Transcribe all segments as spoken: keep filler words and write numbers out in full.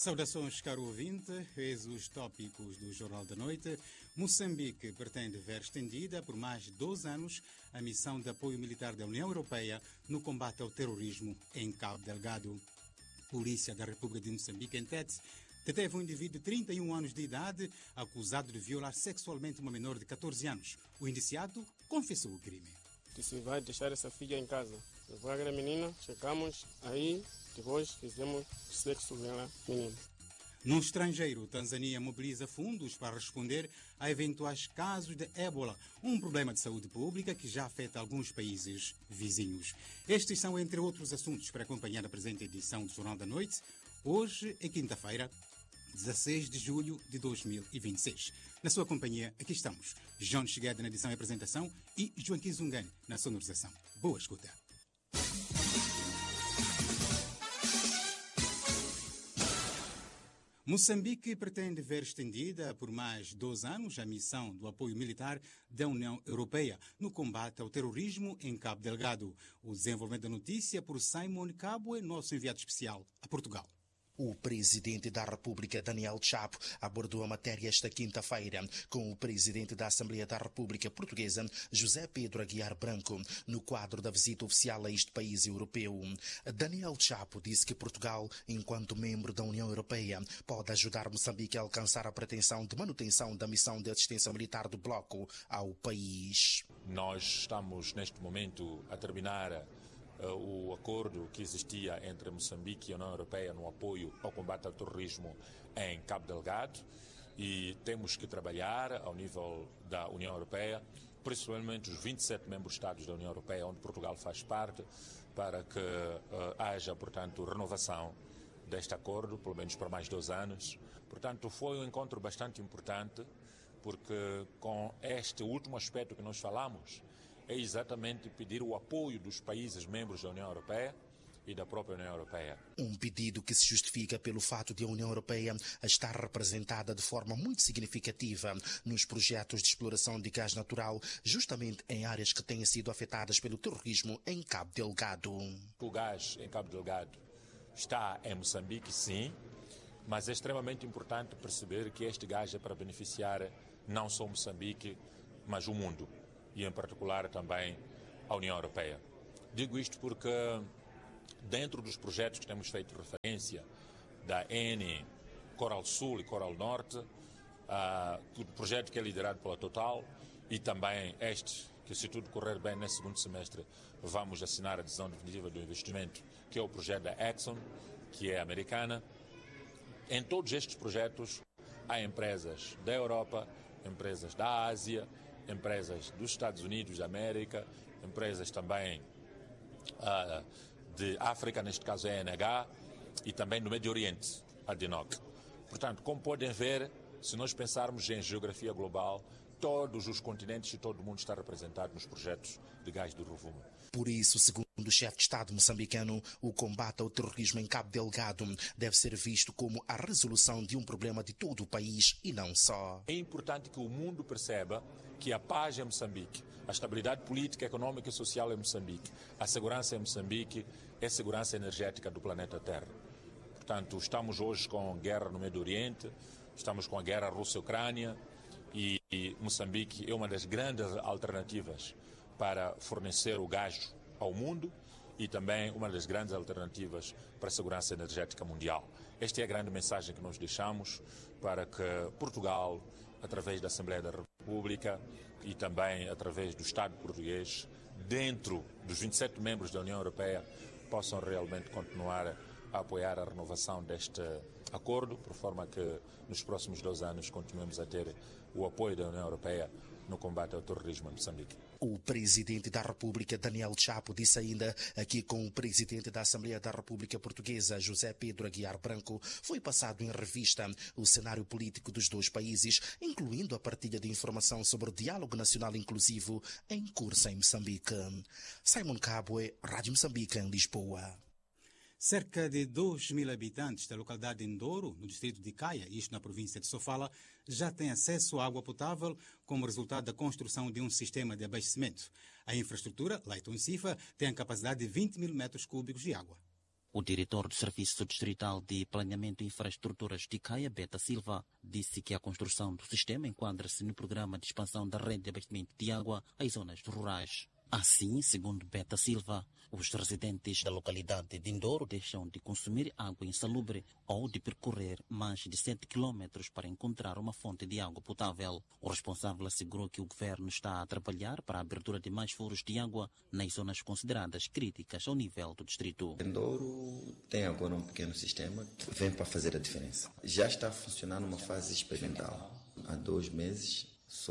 Saudações, caro ouvinte. Eis os tópicos do Jornal da Noite. Moçambique pretende ver estendida por mais de doze anos a missão de apoio militar da União Europeia no combate ao terrorismo em Cabo Delgado. Polícia da República de Moçambique, em Tete, deteve um indivíduo de trinta e um anos de idade acusado de violar sexualmente uma menor de catorze anos. O indiciado confessou o crime. Disse, vai deixar essa filha em casa. Levou a menina, chegamos, aí depois fizemos sexo com ela, menina. No estrangeiro, Tanzânia mobiliza fundos para responder a eventuais casos de ébola, um problema de saúde pública que já afeta alguns países vizinhos. Estes são, entre outros assuntos, para acompanhar a presente edição do Jornal da Noite. Hoje é quinta-feira, dezasseis de julho de dois mil e vinte e seis. Na sua companhia, aqui estamos, João Chegueda na edição e apresentação e Joaquim Zungane na sonorização. Boa escuta. Moçambique pretende ver estendida por mais doze anos a missão do apoio militar da União Europeia no combate ao terrorismo em Cabo Delgado. O desenvolvimento da notícia por Simon Kabwe, nosso enviado especial a Portugal. O presidente da República, Daniel Chapo, abordou a matéria esta quinta-feira com o presidente da Assembleia da República Portuguesa, José Pedro Aguiar Branco, no quadro da visita oficial a este país europeu. Daniel Chapo disse que Portugal, enquanto membro da União Europeia, pode ajudar Moçambique a alcançar a pretensão de manutenção da missão de assistência militar do bloco ao país. Nós estamos, neste momento, a terminar o acordo que existia entre Moçambique e a União Europeia no apoio ao combate ao terrorismo em Cabo Delgado e temos que trabalhar ao nível da União Europeia, principalmente os vinte e sete membros-estados da União Europeia, onde Portugal faz parte, para que uh, haja, portanto, renovação deste acordo, pelo menos por mais dois anos. Portanto, foi um encontro bastante importante, porque com este último aspecto que nós falamos, é exatamente pedir o apoio dos países membros da União Europeia e da própria União Europeia. Um pedido que se justifica pelo fato de a União Europeia estar representada de forma muito significativa nos projetos de exploração de gás natural, justamente em áreas que têm sido afetadas pelo terrorismo em Cabo Delgado. O gás em Cabo Delgado está em Moçambique, sim, mas é extremamente importante perceber que este gás é para beneficiar não só Moçambique, mas o mundo, e em particular também a União Europeia. Digo isto porque dentro dos projetos que temos feito referência, da Eni, Coral Sul e Coral Norte, uh, o projeto que é liderado pela Total e também este, que se tudo correr bem nesse segundo semestre, vamos assinar a decisão definitiva do investimento, que é o projeto da Exxon, que é americana. Em todos estes projetos há empresas da Europa, empresas da Ásia, empresas dos Estados Unidos da América, empresas também uh, de África, neste caso a E N H, e também do Médio Oriente, a D N O C. Portanto, como podem ver, se nós pensarmos em geografia global, todos os continentes e todo o mundo está representado nos projetos de gás do Rovuma. Por isso, segundo o chefe de Estado moçambicano, o combate ao terrorismo em Cabo Delgado deve ser visto como a resolução de um problema de todo o país e não só. É importante que o mundo perceba que a paz em Moçambique, a estabilidade política, econômica e social em Moçambique, a segurança em Moçambique é a segurança energética do planeta Terra. Portanto, estamos hoje com guerra no Médio Oriente, estamos com a guerra Rússia-Ucrânia e, e Moçambique é uma das grandes alternativas para fornecer o gás ao mundo e também uma das grandes alternativas para a segurança energética mundial. Esta é a grande mensagem que nós deixamos para que Portugal, através da Assembleia da República e também através do Estado português, dentro dos vinte e sete membros da União Europeia, possam realmente continuar a apoiar a renovação deste acordo, por forma que nos próximos dois anos continuemos a ter o apoio da União Europeia no combate ao terrorismo em Moçambique. O presidente da República, Daniel Chapo, disse ainda aqui com o presidente da Assembleia da República Portuguesa, José Pedro Aguiar Branco, foi passado em revista o cenário político dos dois países, incluindo a partilha de informação sobre o diálogo nacional inclusivo em curso em Moçambique. Simon Kabwe, Rádio Moçambique, em Lisboa. Cerca de dois mil habitantes da localidade de Ndoro, no distrito de Caia, isto na província de Sofala, já têm acesso à água potável como resultado da construção de um sistema de abastecimento. A infraestrutura, Leiton Cifa, tem a capacidade de vinte mil metros cúbicos de água. O diretor do Serviço Distrital de Planeamento e Infraestruturas de Caia, Beta Silva, disse que a construção do sistema enquadra-se no programa de expansão da rede de abastecimento de água às zonas rurais. Assim, segundo Beta Silva, os residentes da localidade de Ndoro deixam de consumir água insalubre ou de percorrer mais de sete quilômetros para encontrar uma fonte de água potável. O responsável assegurou que o governo está a trabalhar para a abertura de mais furos de água nas zonas consideradas críticas ao nível do distrito. Ndoro tem agora um pequeno sistema que vem para fazer a diferença. Já está a funcionar numa fase experimental. Há dois meses.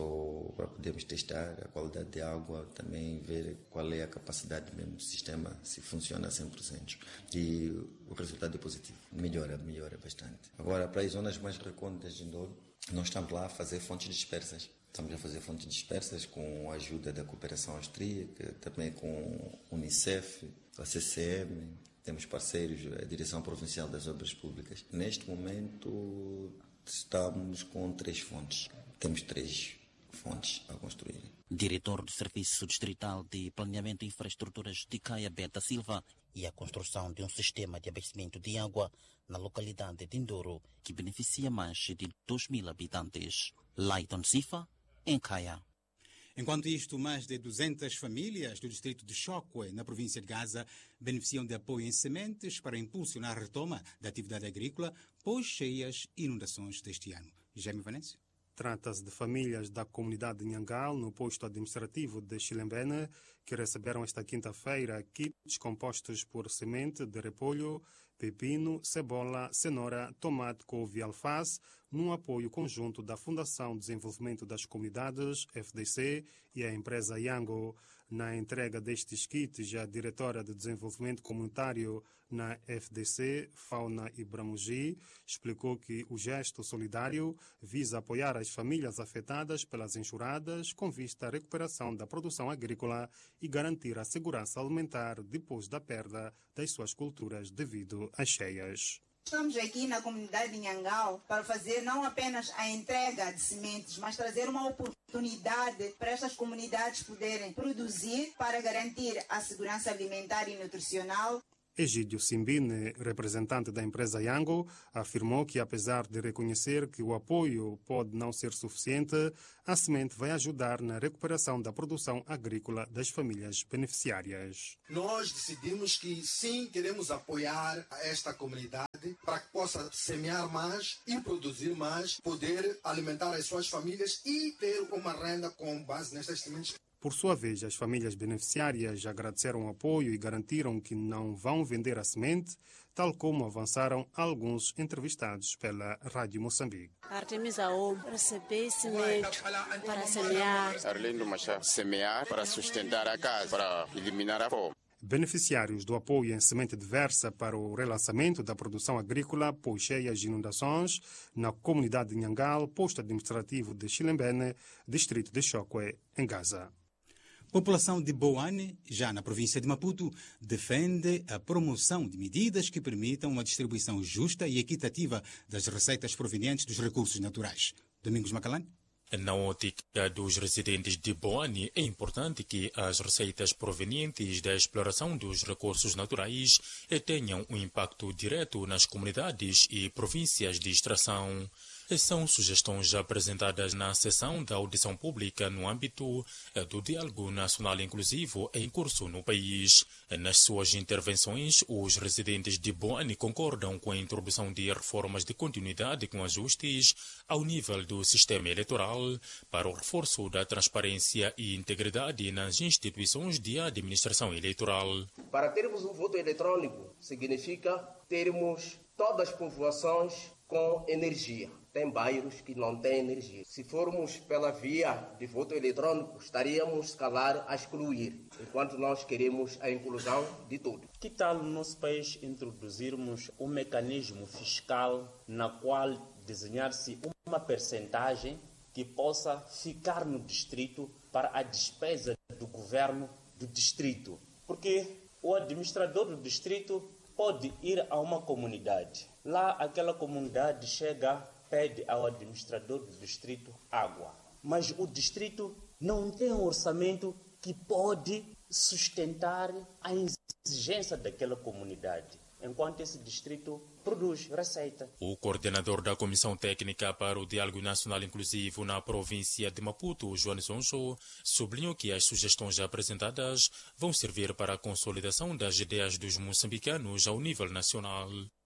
Só para podermos testar a qualidade de água, também ver qual é a capacidade mesmo do sistema, se funciona a cem por cento. E o resultado é positivo, melhora, melhora bastante. Agora, para as zonas mais recônditas de Ndoro, nós estamos lá a fazer fontes dispersas. Estamos a fazer fontes dispersas com a ajuda da cooperação austríaca, também com a Unicef, a C C M, temos parceiros, a Direção Provincial das Obras Públicas. Neste momento, estamos com três fontes. Temos três fontes a construir. Diretor do Serviço Distrital de Planeamento e Infraestruturas de Caia, Beta Silva, e a construção de um sistema de abastecimento de água na localidade de Ndoro, que beneficia mais de dois mil habitantes. Laiton Sifa, em Caia. Enquanto isto, mais de duzentas famílias do distrito de Chokwe, na província de Gaza, beneficiam de apoio em sementes para impulsionar a retoma da atividade agrícola pós cheias inundações deste ano. Jaime Vanessa. Trata-se de famílias da comunidade de Nhangal, no posto administrativo de Chilembene, que receberam esta quinta-feira kits compostos por semente de repolho, pepino, cebola, cenoura, tomate, couve e alface, num apoio conjunto da Fundação de Desenvolvimento das Comunidades, F D C, e a empresa Yango. Na entrega destes kits, a diretora de Desenvolvimento Comunitário na F D C, Fauna Ibramugi, explicou que o gesto solidário visa apoiar as famílias afetadas pelas enxurradas com vista à recuperação da produção agrícola e garantir a segurança alimentar depois da perda das suas culturas devido às cheias. Estamos aqui na comunidade de Nhangal para fazer não apenas a entrega de sementes, mas trazer uma oportunidade para estas comunidades poderem produzir para garantir a segurança alimentar e nutricional. Egídio Simbine, representante da empresa Yango, afirmou que, apesar de reconhecer que o apoio pode não ser suficiente, a semente vai ajudar na recuperação da produção agrícola das famílias beneficiárias. Nós decidimos que sim, queremos apoiar esta comunidade para que possa semear mais e produzir mais, poder alimentar as suas famílias e ter uma renda com base nestas sementes. Por sua vez, as famílias beneficiárias agradeceram o apoio e garantiram que não vão vender a semente, tal como avançaram alguns entrevistados pela Rádio Moçambique. Artemisa O, receber semente para semear. Arlindo Machá, semear para sustentar a casa, para eliminar a fome. Beneficiários do apoio em semente diversa para o relançamento da produção agrícola pós cheias de inundações na comunidade de Nhangal, posto administrativo de Chilembene, distrito de Chokwe, em Gaza. População de Boane, já na província de Maputo, defende a promoção de medidas que permitam uma distribuição justa e equitativa das receitas provenientes dos recursos naturais. Domingos Macalane. Na ótica dos residentes de Boane, é importante que as receitas provenientes da exploração dos recursos naturais tenham um impacto direto nas comunidades e províncias de extração. São sugestões apresentadas na sessão da audição pública no âmbito do Diálogo Nacional Inclusivo em curso no país. Nas suas intervenções, os residentes de Boane concordam com a introdução de reformas de continuidade com ajustes ao nível do sistema eleitoral para o reforço da transparência e integridade nas instituições de administração eleitoral. Para termos um voto eletrônico, significa termos todas as povoações com energia. Tem bairros que não têm energia. Se formos pela via de voto eletrônico, estaríamos, se calhar, a excluir, enquanto nós queremos a inclusão de tudo. Que tal no nosso país introduzirmos um mecanismo fiscal na qual desenhar-se uma percentagem que possa ficar no distrito para a despesa do governo do distrito? Porque o administrador do distrito pode ir a uma comunidade. Lá, aquela comunidade chega, pede ao administrador do distrito água. Mas o distrito não tem um orçamento que pode sustentar a exigência daquela comunidade. enquanto esse distrito produz receita. O coordenador da Comissão Técnica para o Diálogo Nacional Inclusivo na província de Maputo, João Sonso, sublinhou que as sugestões apresentadas vão servir para a consolidação das ideias dos moçambicanos ao nível nacional.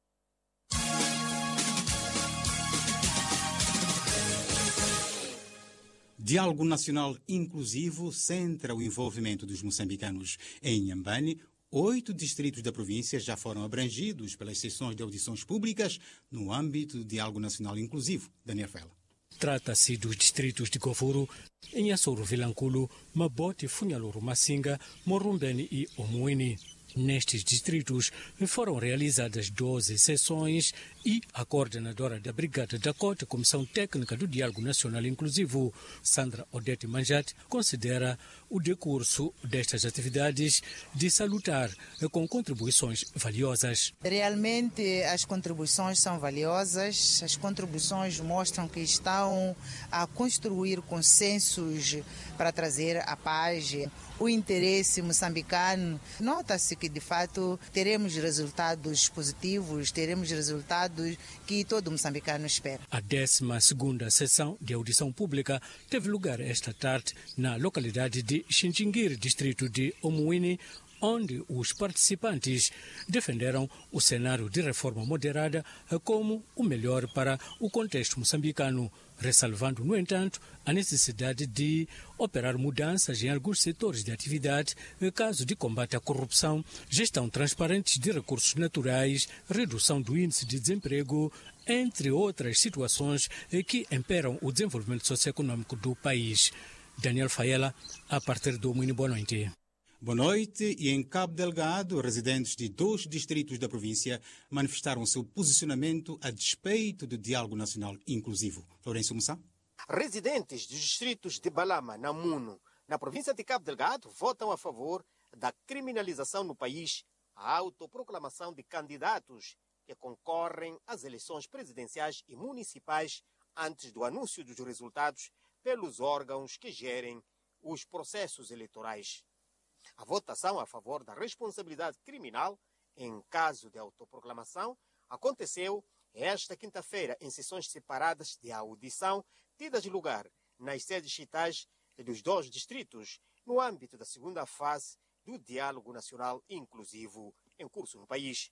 Diálogo Nacional Inclusivo centra o envolvimento dos moçambicanos. Em Inhambane, oito distritos da província já foram abrangidos pelas sessões de audições públicas no âmbito do Diálogo Nacional Inclusivo. Daniel Fela. Trata-se dos distritos de Govuro, Inhassoro Vilanculo, Mabote, Funhaloro Massinga, Morumbene e Omuini. Nestes distritos foram realizadas doze sessões e a coordenadora da Brigada da Cota, Comissão Técnica do Diálogo Nacional Inclusivo, Sandra Odete Manjat, considera o decurso destas atividades de salutar com contribuições valiosas. Realmente as contribuições são valiosas, as contribuições mostram que estão a construir consensos para trazer a paz, o interesse moçambicano. Nota-se que, de fato, teremos resultados positivos, teremos resultados que todo moçambicano espera. A décima segunda sessão de audição pública teve lugar esta tarde na localidade de Xinxinguir, distrito de Omuini, onde os participantes defenderam o cenário de reforma moderada como o melhor para o contexto moçambicano, ressalvando, no entanto, a necessidade de operar mudanças em alguns setores de atividade, caso de combate à corrupção, gestão transparente de recursos naturais, redução do índice de desemprego, entre outras situações que imperam o desenvolvimento socioeconômico do país. Daniel Faela, a partir do Moinho, boa noite. Boa noite. E em Cabo Delgado, residentes de dois distritos da província manifestaram seu posicionamento a despeito do Diálogo Nacional Inclusivo. Lourenço Mussá. Residentes dos distritos de Balama, Namuno, na província de Cabo Delgado, votam a favor da criminalização no país, a autoproclamação de candidatos que concorrem às eleições presidenciais e municipais antes do anúncio dos resultados pelos órgãos que gerem os processos eleitorais. A votação a favor da responsabilidade criminal em caso de autoproclamação aconteceu esta quinta-feira em sessões separadas de audição tidas lugar nas sedes distritais dos dois distritos no âmbito da segunda fase do Diálogo Nacional Inclusivo em curso no país.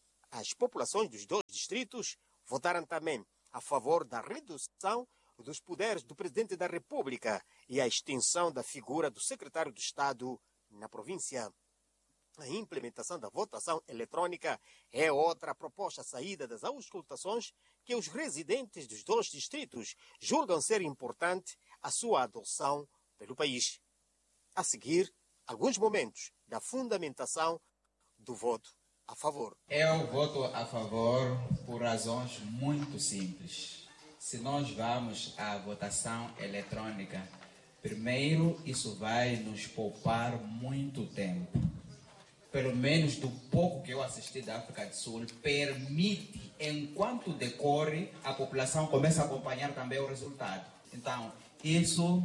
As populações dos dois distritos votaram também a favor da redução dos poderes do Presidente da República e a extinção da figura do Secretário de Estado na província. A implementação da votação eletrônica é outra proposta saída das auscultações que os residentes dos dois distritos julgam ser importante a sua adoção pelo país. A seguir, alguns momentos da fundamentação do voto a favor. Eu voto a favor por razões muito simples. Se nós vamos à votação eletrônica, primeiro, isso vai nos poupar muito tempo. Pelo menos do pouco que eu assisti da África do Sul, permite, enquanto decorre, a população começa a acompanhar também o resultado. Então, isso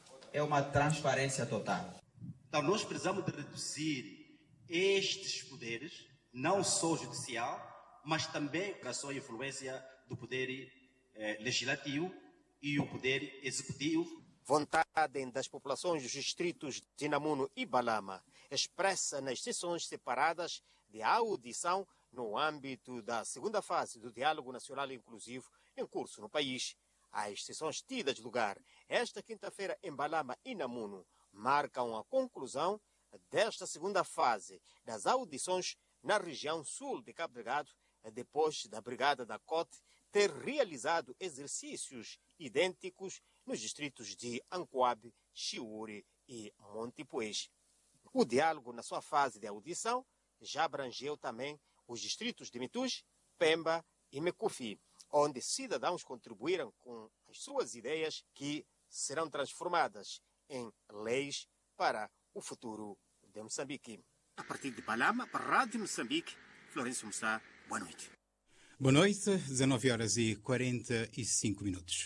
é uma transparência total. Então, nós precisamos de reduzir estes poderes, não só o judicial, mas também a sua influência do poder eh, legislativo e o poder executivo. Vontade das populações dos distritos de Namuno e Balama, expressa nas sessões separadas de audição no âmbito da segunda fase do Diálogo Nacional Inclusivo em curso no país. As sessões tidas lugar esta quinta-feira em Balama e Namuno marcam a conclusão desta segunda fase das audições na região sul de Cabo Delgado, depois da Brigada da Cote ter realizado exercícios idênticos nos distritos de Ancoabe, Chiure e Montipuez. O diálogo, na sua fase de audição, já abrangeu também os distritos de Mituj, Pemba e Mecufi, onde cidadãos contribuíram com as suas ideias que serão transformadas em leis para o futuro de Moçambique. A partir de Balama, para a Rádio Moçambique, Florencio Mussá, boa noite. Boa noite, dezenove horas e quarenta e cinco minutos.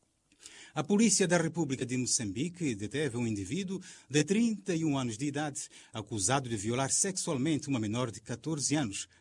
A Polícia da República de Moçambique deteve um indivíduo de trinta e um anos de idade acusado de violar sexualmente uma menor de catorze anos.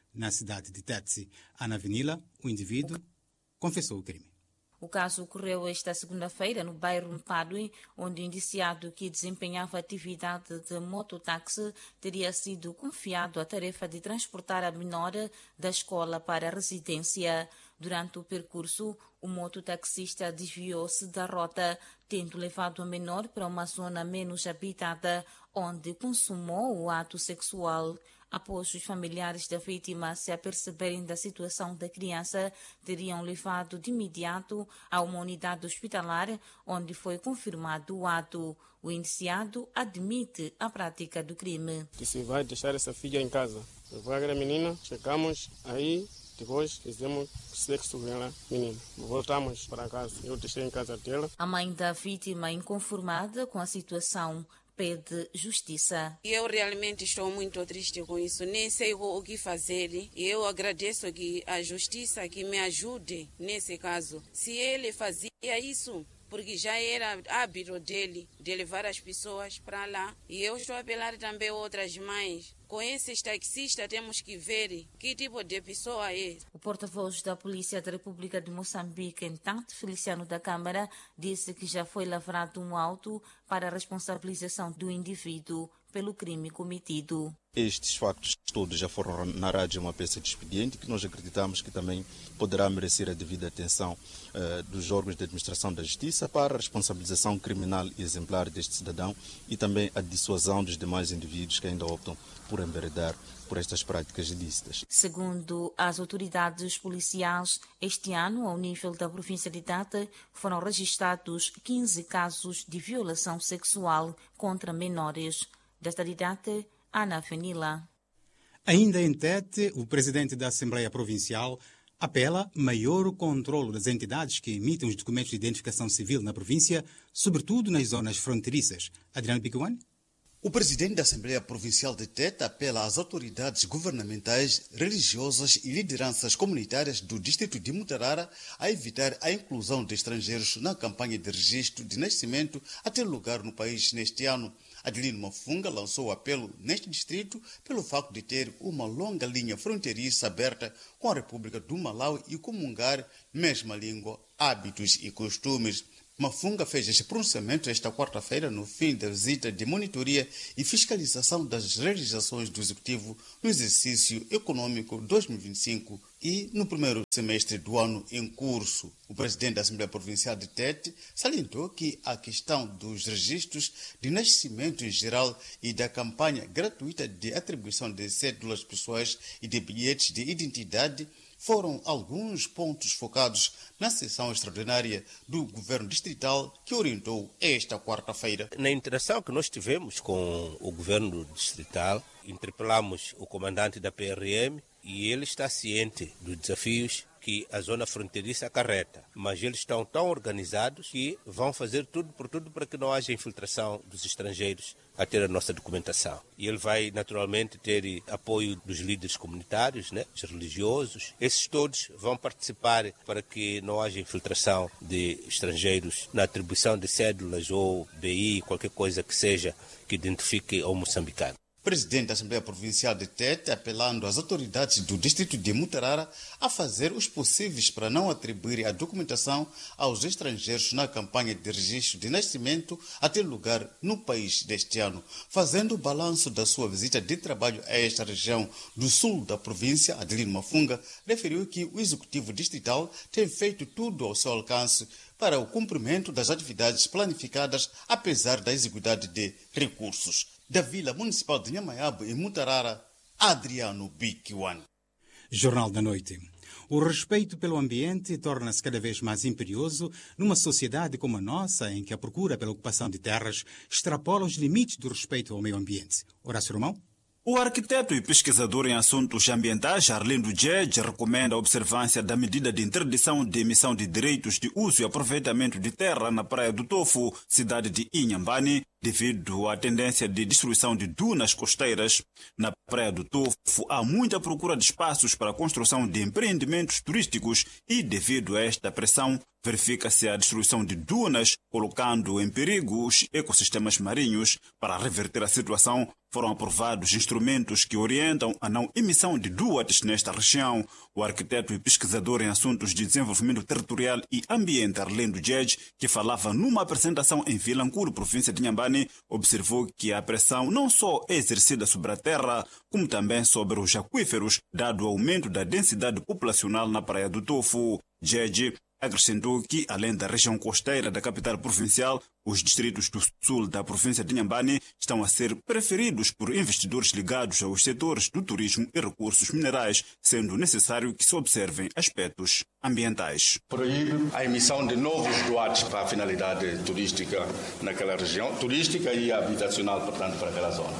na cidade de Tete. Ana Avenila, o indivíduo, confessou o crime. O caso ocorreu esta segunda-feira no bairro Mpadue, onde o indiciado que desempenhava atividade de mototáxi teria sido confiado a tarefa de transportar a menor da escola para a residência. Durante o percurso, o mototaxista desviou-se da rota, tendo levado a menor para uma zona menos habitada, onde consumou o ato sexual. Após os familiares da vítima se aperceberem da situação da criança, teriam levado de imediato a uma unidade hospitalar, onde foi confirmado o ato. O indiciado admite a prática do crime. Que se vai deixar essa filha em casa. Levou a menina, chegamos aí, depois fizemos sexo com ela, menina. Voltamos para casa, eu deixei em casa dela. A mãe da vítima, inconformada com a situação, pede justiça. Eu realmente estou muito triste com isso, nem sei o que fazer. Eu agradeço que a justiça que me ajude nesse caso. Se ele fazia isso, porque já era hábito dele, de levar as pessoas para lá. E eu estou a apelar também a outras mães. Com esses taxistas temos que ver que tipo de pessoa é. O porta-voz da Polícia da República de Moçambique, em tanto, Feliciano da Câmara, disse que já foi lavrado um auto para a responsabilização do indivíduo pelo crime cometido. Estes factos todos já foram narrados em uma peça de expediente que nós acreditamos que também poderá merecer a devida atenção uh, dos órgãos de administração da justiça para a responsabilização criminal exemplar deste cidadão e também a dissuasão dos demais indivíduos que ainda optam por enveredar por estas práticas ilícitas. Segundo as autoridades policiais, este ano, ao nível da província de Tete, foram registrados quinze casos de violação sexual contra menores. Desta Tete, Ana Avenila. Ainda em Tete, o presidente da Assembleia Provincial apela maior controle das entidades que emitem os documentos de identificação civil na província, sobretudo nas zonas fronteiriças. Adriano Picuan? O presidente da Assembleia Provincial de Tete apela às autoridades governamentais, religiosas e lideranças comunitárias do distrito de Mutarara a evitar a inclusão de estrangeiros na campanha de registro de nascimento a ter lugar no país neste ano. Adelino Mafunga lançou o apelo neste distrito pelo facto de ter uma longa linha fronteiriça aberta com a República do Malawi e comungar mesma língua, hábitos e costumes. Mafunga fez este pronunciamento esta quarta-feira no fim da visita de monitoria e fiscalização das realizações do Executivo no exercício econômico dois mil e vinte e cinco e no primeiro semestre do ano em curso. O presidente da Assembleia Provincial de Tete salientou que a questão dos registros de nascimento em geral e da campanha gratuita de atribuição de cédulas pessoais e de bilhetes de identidade foram alguns pontos focados na sessão extraordinária do governo distrital que orientou esta quarta-feira. Na interação que nós tivemos com o governo distrital, interpelamos o comandante da P R M e ele está ciente dos desafios que a zona fronteiriça acarreta, mas eles estão tão organizados que vão fazer tudo por tudo para que não haja infiltração dos estrangeiros a ter a nossa documentação. E ele vai naturalmente ter apoio dos líderes comunitários, né, dos religiosos. Esses todos vão participar para que não haja infiltração de estrangeiros na atribuição de cédulas ou B I, qualquer coisa que seja que identifique ao moçambicano. Presidente da Assembleia Provincial de Tete apelando às autoridades do distrito de Mutarara a fazer os possíveis para não atribuir a documentação aos estrangeiros na campanha de registro de nascimento a ter lugar no país deste ano. Fazendo o balanço da sua visita de trabalho a esta região do sul da província, Adelino Mafunga referiu que o Executivo Distrital tem feito tudo ao seu alcance para o cumprimento das atividades planificadas, apesar da exiguidade de recursos. Da Vila Municipal de Nhamaiabe, em Mutarara, Adriano Biquiwan. Jornal da Noite. O respeito pelo ambiente torna-se cada vez mais imperioso numa sociedade como a nossa, em que a procura pela ocupação de terras extrapola os limites do respeito ao meio ambiente. Horácio Romão? O arquiteto e pesquisador em assuntos ambientais, Arlindo Djedje, recomenda a observância da medida de interdição de emissão de direitos de uso e aproveitamento de terra na Praia do Tofu, cidade de Inhambane, Devido à tendência de destruição de dunas costeiras, na Praia do Tofo há muita procura de espaços para a construção de empreendimentos turísticos e, devido a esta pressão, verifica-se a destruição de dunas, colocando em perigo os ecossistemas marinhos. Para reverter a situação, foram aprovados instrumentos que orientam a não emissão de duates nesta região. O arquiteto e pesquisador em assuntos de desenvolvimento territorial e ambiente Arlindo Djedje, que falava numa apresentação em Vilanculo, província de Inhambane, observou que a pressão não só é exercida sobre a terra, como também sobre os aquíferos, dado o aumento da densidade populacional na Praia do Tofo. Djedje acrescentou que, além da região costeira da capital provincial, os distritos do sul da província de Inhambane estão a ser preferidos por investidores ligados aos setores do turismo e recursos minerais, sendo necessário que se observem aspectos ambientais. Proíbe a emissão de novos doados para a finalidade turística naquela região, turística e habitacional, portanto, para aquela zona.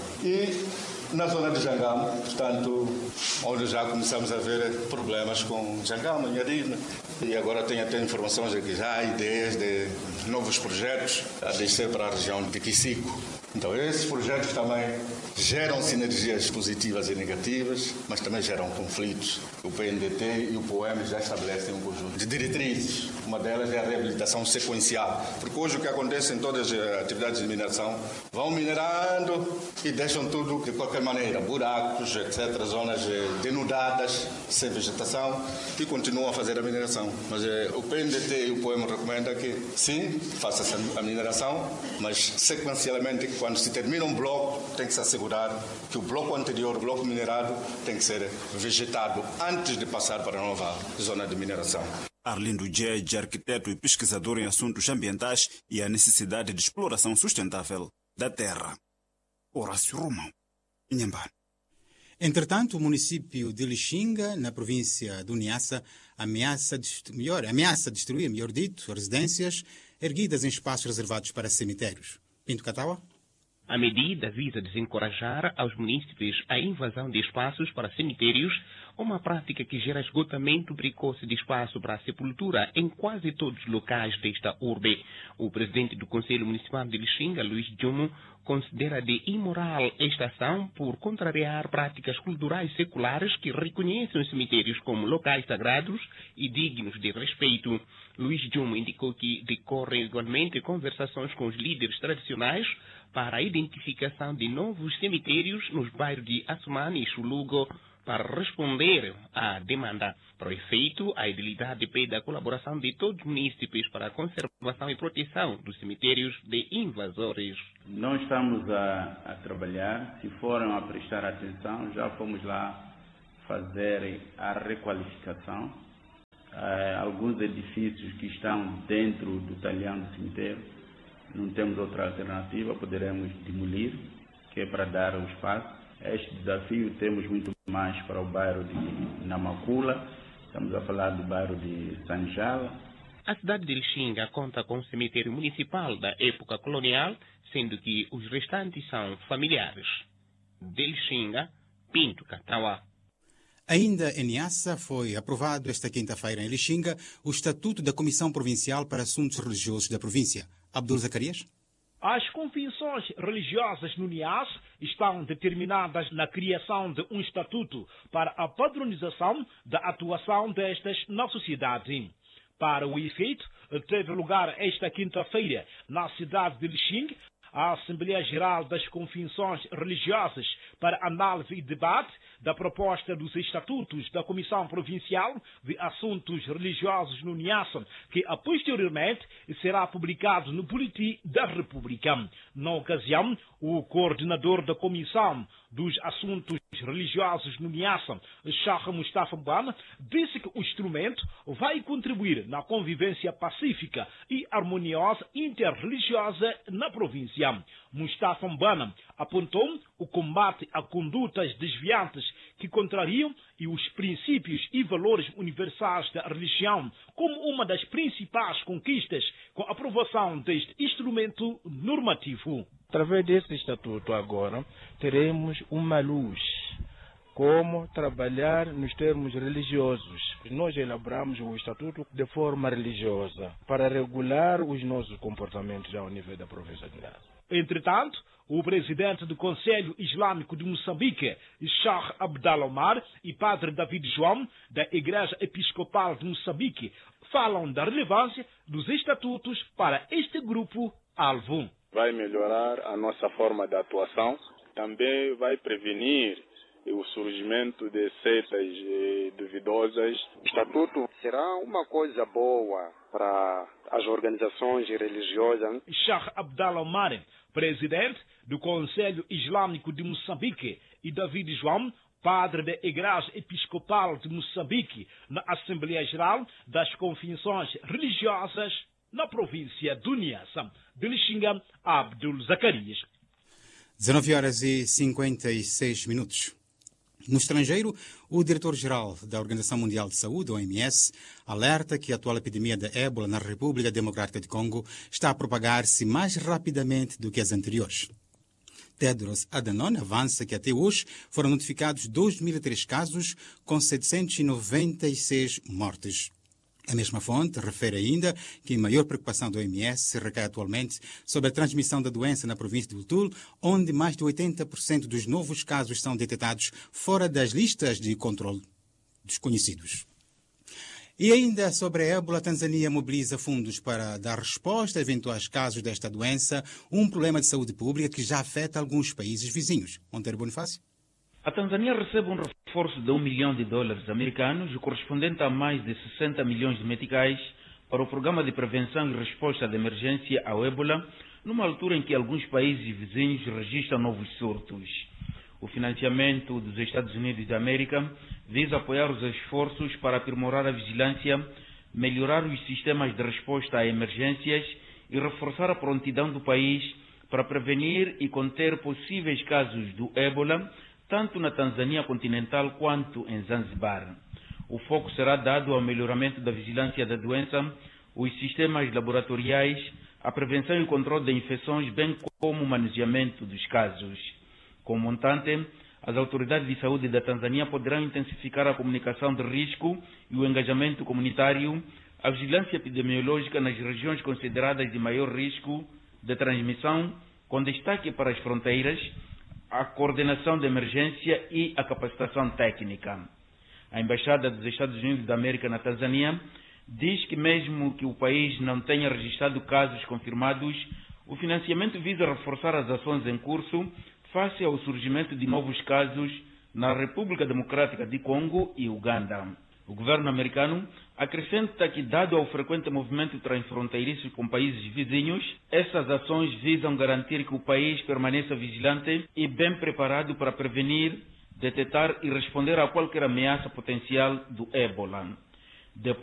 E na zona de Jangama, portanto, onde já começamos a ver problemas com Jangama, Nhadirna, e agora tem até informações de que já há ideias de novos projetos a descer para a região de Quicico. Então, esses projetos também geram sinergias positivas e negativas, mas também geram conflitos. O P N D T e o P O M já estabelecem um conjunto de diretrizes. Uma delas é a reabilitação sequencial, porque hoje o que acontece em todas as atividades de mineração, vão minerando e deixam tudo de qualquer maneira, buracos, etcétera, zonas denudadas, sem vegetação, e continuam a fazer a mineração. Mas eh, o P N D T e o P O M recomendam que, sim, faça-se a mineração, mas sequencialmente, quando se termina um bloco, tem que se assegurar que o bloco anterior, o bloco minerado, tem que ser vegetado antes de passar para a nova zona de mineração. Arlindo Djedje, arquiteto e pesquisador em assuntos ambientais e a necessidade de exploração sustentável da terra. Horácio Romão, Inhambane. Entretanto, o município de Lixinga, na província do Niassa, ameaça, melhor, ameaça destruir, melhor dito, residências erguidas em espaços reservados para cemitérios. Pinto Catawa? A medida visa desencorajar aos munícipes a invasão de espaços para cemitérios, uma prática que gera esgotamento precoce de espaço para a sepultura em quase todos os locais desta urbe. O presidente do Conselho Municipal de Lixinga, Luís Djomo, considera de imoral esta ação por contrariar práticas culturais seculares que reconhecem os cemitérios como locais sagrados e dignos de respeito. Luís Djomo indicou que decorrem igualmente conversações com os líderes tradicionais para a identificação de novos cemitérios nos bairros de Assumani e Chulugo para responder à demanda. Para o efeito, a idilidade pede a colaboração de todos os munícipes para a conservação e proteção dos cemitérios de invasores. Nós estamos a, a trabalhar, se foram a prestar atenção, já fomos lá fazer a requalificação. Uh, alguns edifícios que estão dentro do talhão do cemitério, não temos outra alternativa, poderemos demolir, que é para dar o espaço. Este desafio temos muito mais para o bairro de Namacula, estamos a falar do bairro de Sanjala. A cidade de Lixinga conta com um cemitério municipal da época colonial, sendo que os restantes são familiares. De Lixinga, Pinto Catawa. Ainda em Niassa foi aprovado esta quinta-feira em Lixinga o Estatuto da Comissão Provincial para Assuntos Religiosos da província. Abdul Zacarias? As confissões religiosas no Niassa estão determinadas na criação de um estatuto para a padronização da atuação destas na sociedade. Para o efeito, teve lugar esta quinta-feira na cidade de Lixinga a Assembleia Geral das Confissões Religiosas para análise e debate da proposta dos estatutos da Comissão Provincial de Assuntos Religiosos no Niassa, que a posteriormente será publicado no Boletim da República. Na ocasião, o coordenador da Comissão dos Assuntos Religiosos no Niassa, Shah Mustafa Mbana, disse que o instrumento vai contribuir na convivência pacífica e harmoniosa interreligiosa na província. Mustafa Mbana apontou o combate a condutas desviantes que contrariam e os princípios e valores universais da religião como uma das principais conquistas com a aprovação deste instrumento normativo. Através desse estatuto agora teremos uma luz como trabalhar nos termos religiosos. Nós elaboramos o estatuto de forma religiosa para regular os nossos comportamentos ao nível da província de Niassa. Entretanto, o presidente do Conselho Islâmico de Moçambique, Sheikh Abdallah Omar, e padre David João, da Igreja Episcopal de Moçambique, falam da relevância dos estatutos para este grupo-alvo. Vai melhorar a nossa forma de atuação, também vai prevenir o surgimento de seitas duvidosas. O estatuto será uma coisa boa para as organizações religiosas. Sheikh Abdallah Omar, presidente do Conselho Islâmico de Moçambique, e David João, padre da Igreja Episcopal de Moçambique, na Assembleia Geral das Confissões Religiosas na província do Niassa. De Lixinga, Abdul Zacarias. dezenove horas e cinquenta e seis minutos. No estrangeiro, o diretor-geral da Organização Mundial de Saúde, O M S, alerta que a atual epidemia de ébola na República Democrática de Congo está a propagar-se mais rapidamente do que as anteriores. Tedros Adhanom avança que até hoje foram notificados dois mil e três casos, com setecentos e noventa e seis mortes. A mesma fonte refere ainda que a maior preocupação do O M S recai atualmente sobre a transmissão da doença na província de Butul, onde mais de oitenta por cento dos novos casos são detectados fora das listas de controle dos conhecidos. E ainda sobre a ébola, a Tanzânia mobiliza fundos para dar resposta a eventuais casos desta doença, um problema de saúde pública que já afeta alguns países vizinhos. Monteiro Bonifácio? A Tanzânia recebe um reforço de um milhão de dólares americanos, o correspondente a mais de sessenta milhões de meticais, para o Programa de Prevenção e Resposta de Emergência ao ébola, numa altura em que alguns países vizinhos registram novos surtos. O financiamento dos Estados Unidos da América visa apoiar os esforços para aprimorar a vigilância, melhorar os sistemas de resposta a emergências e reforçar a prontidão do país para prevenir e conter possíveis casos do ébola, tanto na Tanzânia continental quanto em Zanzibar. O foco será dado ao melhoramento da vigilância da doença, os sistemas laboratoriais, a prevenção e controle de infecções, bem como o manuseamento dos casos. Com o montante, as autoridades de saúde da Tanzânia poderão intensificar a comunicação de risco e o engajamento comunitário, a vigilância epidemiológica nas regiões consideradas de maior risco de transmissão, com destaque para as fronteiras, a coordenação de emergência e a capacitação técnica. A Embaixada dos Estados Unidos da América na Tanzânia diz que mesmo que o país não tenha registrado casos confirmados, o financiamento visa reforçar as ações em curso face ao surgimento de novos casos na República Democrática de Congo e Uganda. O governo americano acrescenta que, dado ao frequente movimento transfronteiriço com países vizinhos, essas ações visam garantir que o país permaneça vigilante e bem preparado para prevenir, detectar e responder a qualquer ameaça potencial do ébola.